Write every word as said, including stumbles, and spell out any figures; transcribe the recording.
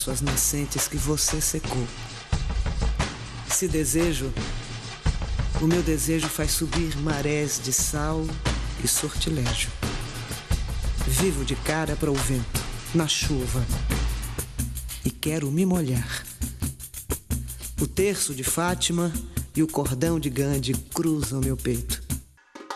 Suas nascentes que você secou. Se desejo, o meu desejo faz subir marés de sal e sortilégio. Vivo de cara para o vento, na chuva, e quero me molhar. O terço de Fátima e o cordão de Gandhi cruzam meu peito.